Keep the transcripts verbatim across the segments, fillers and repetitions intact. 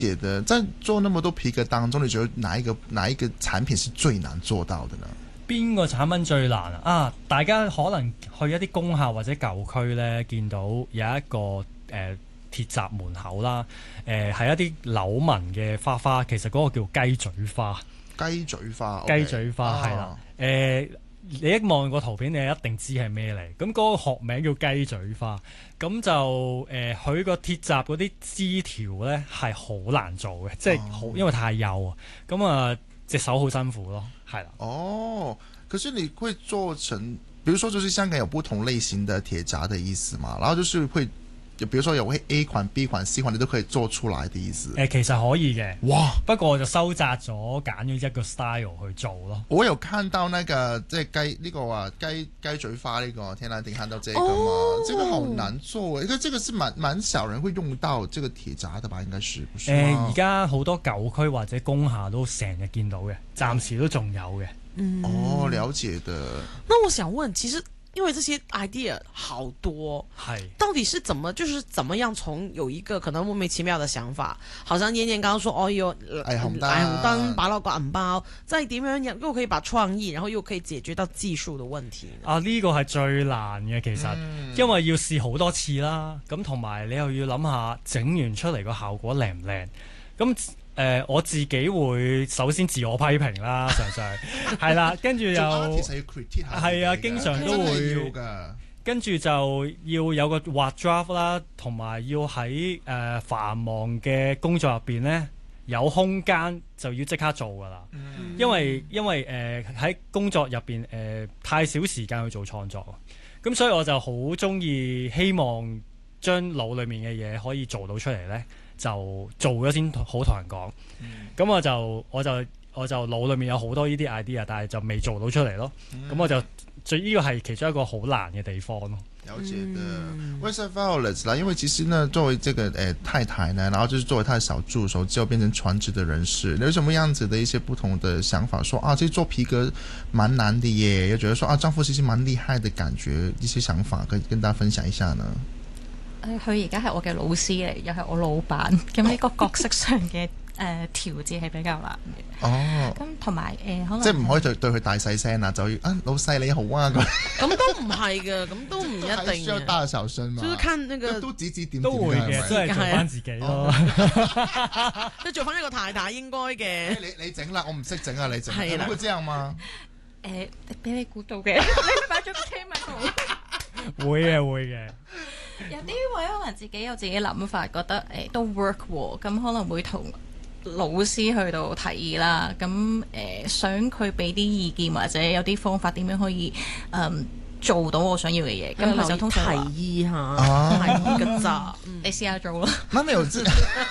解的，在做那麼多皮革當中，你覺得哪一個哪一個產品是最難做到的呢？ 邊個產品最難啊？啊，大家可能去一啲工廈或者舊區呢，見到有一個誒、呃、鐵閘門口啦，誒、呃、係一啲柳紋嘅花花，其實嗰個叫雞嘴花。 雞嘴花， 雞嘴花係啦，誒、呃、你一望個圖片，你一定知係咩嚟。咁嗰個學名叫雞嘴花，咁就誒佢個鐵閘嗰啲枝條咧係好難做嘅，即係好因為太幼啊，咁啊隻手好辛苦咯，係啦。 哦，可是你會做成，比如說就是香港有不同類型的鐵閘的意思嘛，然後就是會。就比如說有 A 款、B 款、C 款，你都可以做出來的意思。 誒、呃，其實可以嘅。 哇！ 不過我就收窄咗，揀咗一個 style 去做咯。 我有看到那個即係雞呢個話雞雞嘴花呢、這個，天籟地看到這個嘛，哦、這個好難做，因為這個是蠻蠻少人會用到這個鐵閘的吧？應該是。 誒，而家好多舊區或者工廈都成日見到嘅，暫時都仲有嘅。 嗯， 哦，了解的。 那我想問，其實。因為這些 idea 好多， 係到底是怎麼，就是怎麼樣從有一個可能莫名其妙的想法，好像燕燕剛剛說，哦，有霓虹燈， 霓虹燈擺落個銀包，再點樣又可以把創意，然後又可以解決到技術的問題。 啊，呢、這個係最難嘅，其實， 嗯、 因為要試好多次啦，咁同埋你又要諗下整完出嚟個效果靚唔靚，咁。誒、呃、我自己會首先自我批評啦，常常係啦，跟住又係啊，經常都會跟住就要有個畫 draft 啦，同埋要喺誒、呃、繁忙嘅工作入邊呢，有空間就要即刻做㗎啦、嗯，因為因為誒喺、呃、工作入邊誒太少時間去做創作，咁所以我就好中意希望將腦裡面嘅嘢可以做到出嚟呢。就做咗先好同人講，咁、嗯、我就我就我就腦裏面有好多呢啲 idea， 但係就未做到出嚟咯。咁、嗯、我就最呢個係其中一個好難嘅地方咯。 了解的 Where's Violet 啦，因為其實呢，作為這個誒、呃、太太呢，然後就是作為他的小助手，就變成全職的人士，你有什麼樣子的一些不同的想法？說啊，其實做皮革蠻難的耶，又覺得說啊，丈夫其實蠻厲害的感覺，一些想法可以跟大家分享一下呢？ 佢而家係我嘅老師嚟，又係我老闆，咁呢個角色上嘅誒調節係比較難嘅。哦，咁同埋誒可能即係唔可以對對佢大細聲啊，就要啊老細你好啊咁。咁都唔係嘅，咁都唔一定嘅。需要大小聲嘛？就是看那個都指指點點都會嘅，都係做翻自己咯。 即係做翻一個太太應該嘅。 你你整啦，我唔識整啊，你整。係啦。會這樣嗎？ 誒，俾你估到嘅，你擺咗個車咪好。 會嘅會嘅。 有啲位可能自己有自己諗法，覺得誒、欸、都 work 喎，咁可能會同老師去到提議啦。咁誒、呃、想佢俾啲意見，或者有啲方法點樣可以誒、嗯、做到我想要嘅嘢。咁佢就通常提議下，提議㗎咋， 你試下做咯。 乜你又知？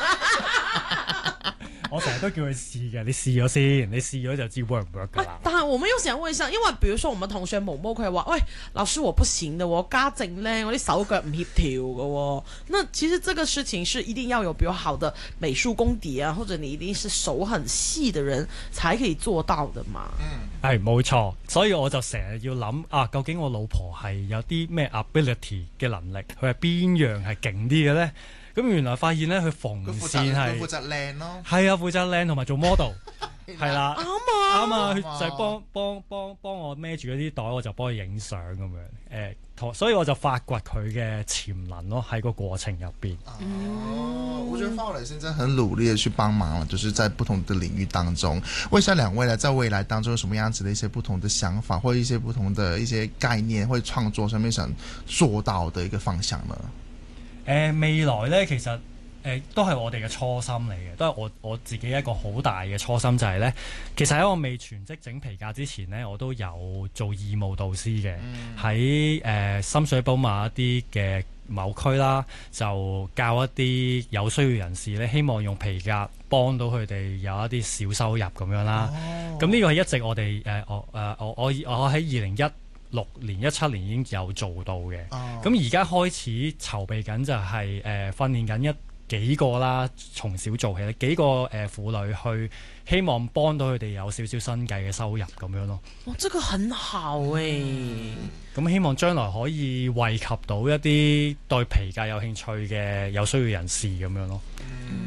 我成日都叫佢試嘅，你試咗先，你試咗就知 work 唔 work 噶啦。 但係我們又想問一下，因為比如說我們同學毛毛佢係話，喂，老師我不行的，我家政咧，我啲手腳唔協調嘅。那其實這個事情是一定要有比較好的美術功底啊，或者你一定是手很細的人才可以做到的嘛。嗯， 係冇錯，所以我就成日要諗啊，究竟我老婆係有啲咩 ability 嘅能力，佢係邊樣係勁啲嘅咧？咁原來發現咧，佢縫線係負責靚咯， 係啊，負責靚同埋做 model， 係啦， 啱啊， 啱啊，佢就係幫幫幫幫我孭住嗰啲袋，我就幫佢影相咁樣，誒、呃，所以我就發掘佢嘅潛能咯，喺個過程入邊。 哦，我覺得Violet現在很努力的去幫忙了，就是在不同的領域當中。問一下兩位呢，在未來當中有什麼樣子的一些不同的想法，或者一些不同的一些概念，或者創作上面想做到的一個方向呢？ 誒、呃、未來咧，其實誒、呃、都係我哋嘅初心嚟嘅，都係我我自己一個好大嘅初心，就係咧，其實喺我未全職整皮革之前咧，我都有做義務導師嘅，喺誒、嗯呃、深水埗某一啲嘅某區啦，就教一啲有需要人士咧，希望用皮革幫到佢哋有一啲小收入咁樣啦。咁呢、哦、個係一直我哋誒、呃、我誒、呃、我我我喺二零一六年、一七年已經有做到嘅，咁而家開始籌備緊就係、是、誒、呃、訓練緊一幾個啦，從小做起，幾個誒、呃、婦女去希望幫到佢哋有少少生計嘅收入咁樣咯。 哇，這個很好誒！ 咁、嗯、希望將來可以惠及到一啲對皮革有興趣嘅有需要人士咁樣咯。 嗯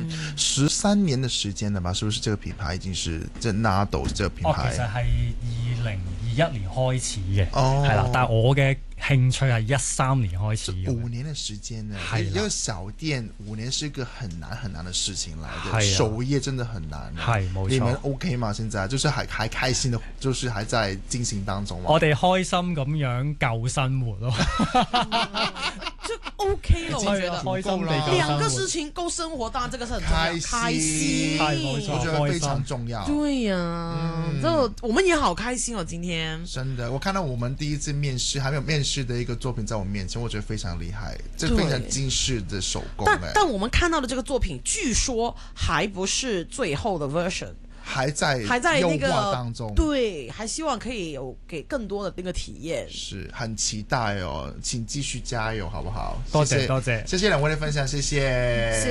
十三年的時間了吧？是不是這個品牌已經是即係 Nardo 這個品哦， 牌？ 其實係二零二一年開始嘅， 哦， 係啦。但係我嘅興趣係一三年開始嘅。 五年的時間呢？ 係啦， 一個小店五年是一個很難很難的事情嚟嘅， 係守業真的很難。 係冇錯。 你們 OK 嗎？現在就是還還開心的，就是還在進行當中嗎？ 我哋開心咁樣夠生活咯。 就 OK 了，我覺得開心地夠兩個事情夠生活，當然這個是很重要，開心， 係冇錯， 我覺得非常重要。 對呀、啊，嗯、就我們也好開心哦，今天真的，我看到我們第一次面試還沒有面試的一個作品在我面前，我覺得非常厲害，這非常精緻的手工。 但但我們看到的這個作品，據說還不是最後的 version。 還在還在那個優化當中， 對，還希望可以有給更多的那個體驗， 是很期待哦，請繼續加油，好不好？ 多謝多謝， 謝謝兩位的分享，謝謝。